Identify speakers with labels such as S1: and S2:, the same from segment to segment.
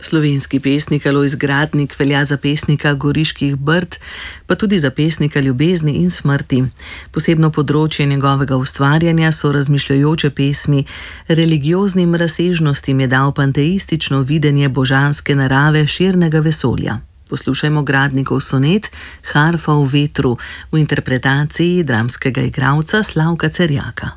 S1: Slovenski pesnik Alojz Gradnik velja za pesnika goriških brd, pa tudi za pesnika ljubezni in smrti. Posebno področje njegovega ustvarjanja so razmišljajoče pesmi. Religioznim razsežnostim je dal panteistično videnje božanske narave širnega vesolja. Poslušajmo Gradnikov sonet Harfa v vetru v interpretaciji dramskega igralca Slavka Cerjaka.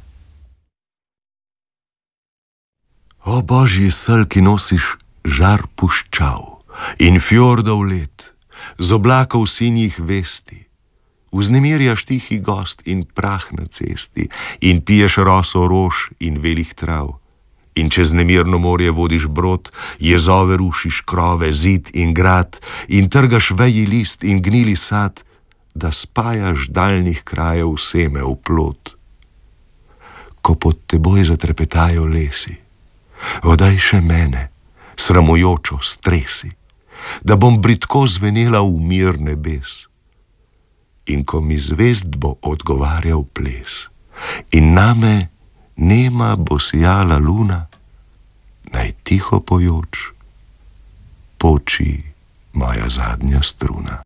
S2: O božji sel, ki nosiš žar puščav in fjordov let, z oblakov sinjih vesti, vznemirjaš tihi gost in prah na cesti in piješ roso rož in velih trav. In čez nemirno morje vodiš brod, jezove rušiš, krove, zid in grad in trgaš veji list in gnili sad, da spajaš daljnih krajev seme v plod. Ko pod teboj zatrepetajo lesi, odaj še mene, sramujočo stresi, da bom bridko zvenela v mir nebes. In ko mi zvezd bo odgovarjal ples in name nema bo sijala luna, naj tiho pojoč poči moja zadnja struna.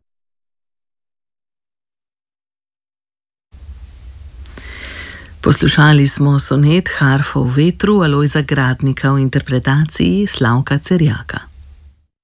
S1: Poslušali smo sonet Harfa v vetru Alojza Gradnika v interpretaciji Slavka Cerjaka.